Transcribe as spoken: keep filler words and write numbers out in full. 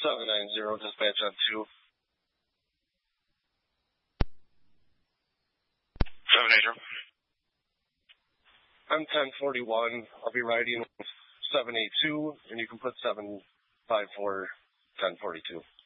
seven nine zero, dispatch on two. seven eight zero. I'm ten forty-one. I'll be riding seven eight two, and you can put seven five four ten forty-two.